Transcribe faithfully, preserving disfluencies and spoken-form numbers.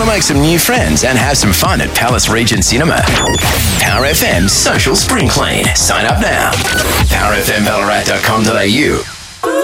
to make some new friends and have some fun at Palace Region Cinema. Power F M Social Spring Clean. Sign up now. power f m ballarat dot com dot a u